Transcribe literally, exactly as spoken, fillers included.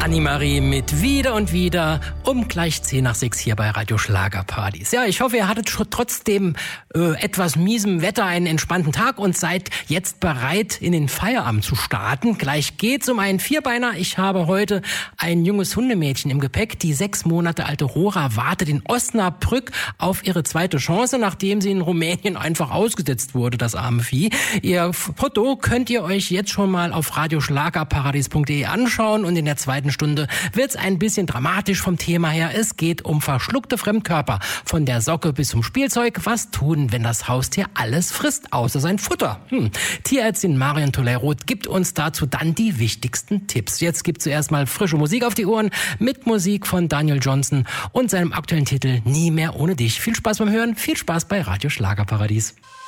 Annemarie mit Wieder und Wieder um gleich zehn nach sechs hier bei Radio Schlagerpartys. Ja, ich hoffe, ihr hattet schon trotzdem äh, etwas miesem Wetter einen entspannten Tag und seid jetzt bereit, in den Feierabend zu starten. Gleich geht's um einen Vierbeiner. Ich habe heute ein junges Hundemädchen im Gepäck. Die sechs Monate alte Rora wartet in Osnabrück auf ihre zweite Chance, nachdem sie in Rumänien einfach ausgesetzt wurde, das arme Vieh. Ihr Foto könnt ihr euch jetzt schon mal auf radioschlagerparadies punkt de anschauen und in der zweiten Stunde wird's ein bisschen dramatisch vom Thema her. Es geht um verschluckte Fremdkörper. Von der Socke bis zum Spielzeug. Was tun, wenn das Haustier alles frisst, außer sein Futter? Hm. Tierärztin Marion Tolleroth gibt uns dazu dann die wichtigsten Tipps. Jetzt gibt's zuerst mal frische Musik auf die Ohren mit Musik von Daniel Johnston und seinem aktuellen Titel Nie mehr ohne dich. Viel Spaß beim Hören, viel Spaß bei Radio Schlagerparadies.